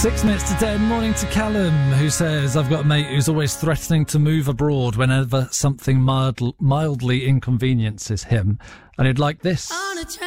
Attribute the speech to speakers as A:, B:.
A: 6 minutes to 10, morning to Callum, who says, I've got a mate who's always threatening to move abroad whenever something mildly inconveniences him, and he'd like this.